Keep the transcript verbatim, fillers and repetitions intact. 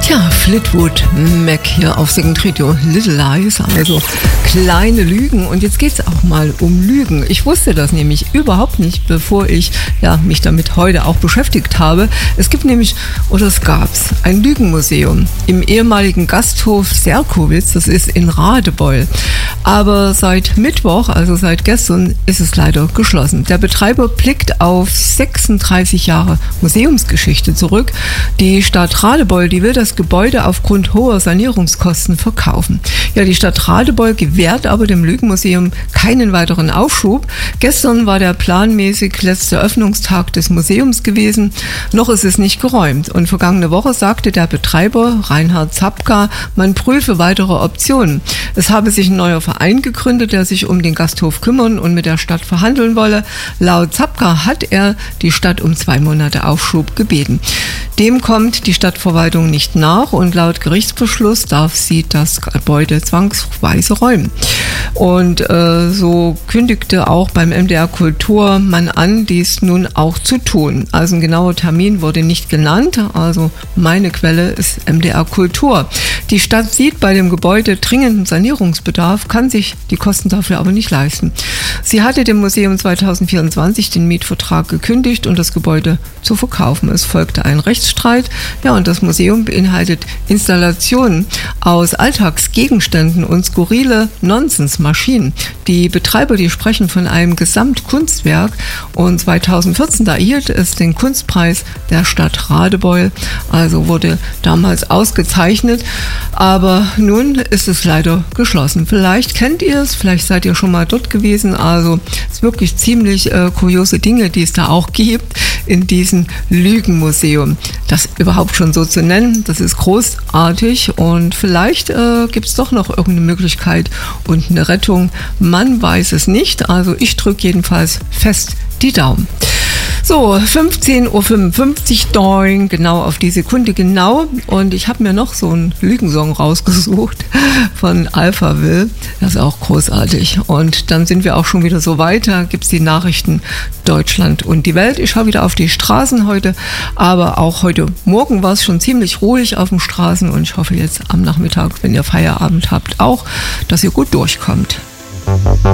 Tja, Fleetwood Mac hier auf Second Radio, Little Lies, also kleine Lügen. Und jetzt geht es auch mal um Lügen. Ich wusste das nämlich überhaupt nicht, bevor ich ja, mich damit heute auch beschäftigt habe. Es gibt nämlich, oder es gab's, ein Lügenmuseum im ehemaligen Gasthof Serkowitz, das ist in Radebeul. Aber seit Mittwoch, also seit gestern, ist es leider geschlossen. Der Betreiber blickt auf sechsunddreißig Jahre Museumsgeschichte zurück. Die Stadt Radebeul, die will das Gebäude aufgrund hoher Sanierungskosten verkaufen. Ja, die Stadt Radebeul gewährt aber dem Lügenmuseum keinen weiteren Aufschub. Gestern war der planmäßig letzte Öffnungstag des Museums gewesen. Noch ist es nicht geräumt. Und vergangene Woche sagte der Betreiber, Reinhard Zapka, man prüfe weitere Optionen. Es habe sich ein neuer Verein gegründet, der sich um den Gasthof kümmern und mit der Stadt verhandeln wolle. Laut Zapka hat er die Stadt um zwei Monate Aufschub gebeten. Dem kommt die Stadtverwaltung nicht nach und laut Gerichtsbeschluss darf sie das Gebäude zwangsweise räumen. Und äh, so kündigte auch beim M D R Kultur man an, dies nun auch zu tun. Also ein genauer Termin wurde nicht genannt, also meine Quelle ist M D R Kultur. Die Stadt sieht bei dem Gebäude dringenden Sanierungsbedarf, kann sich die Kosten dafür aber nicht leisten. Sie hatte dem Museum zweitausendvierundzwanzig den Mietvertrag gekündigt und das Gebäude zu verkaufen. Es folgte ein Rechtsstreit, ja, und das Museum beinhaltet Installationen aus Alltagsgegenständen und skurrile Nonsensmaschinen. Die Betreiber, die sprechen von einem Gesamtkunstwerk und zweitausendvierzehn, da erhielt es den Kunstpreis der Stadt Radebeul, also wurde damals ausgezeichnet, aber nun ist es leider geschlossen. Vielleicht kennt ihr es, vielleicht seid ihr schon mal dort gewesen, also es ist wirklich ziemlich äh, kuriose Dinge, die es da auch gibt in diesem Lügenmuseum. Das überhaupt schon so zu nennen, das ist großartig und vielleicht äh, gibt es doch noch irgendeine Möglichkeit und eine Rettung. Man weiß es nicht, also ich drücke jedenfalls fest die Daumen. So, fünfzehn Uhr fünfundfünfzig, doing, genau auf die Sekunde genau. Und ich habe mir noch so einen Lügensong rausgesucht von Alphaville. Das ist auch großartig. Und dann sind wir auch schon wieder so weiter. Gibt es die Nachrichten Deutschland und die Welt. Ich schaue wieder auf die Straßen heute. Aber auch heute Morgen war es schon ziemlich ruhig auf den Straßen. Und ich hoffe jetzt am Nachmittag, wenn ihr Feierabend habt, auch, dass ihr gut durchkommt.